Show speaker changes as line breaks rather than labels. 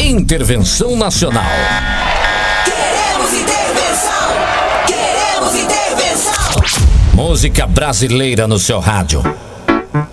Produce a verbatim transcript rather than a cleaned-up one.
Intervenção Nacional.
Queremos intervenção! Queremos intervenção!
Música brasileira no seu rádio.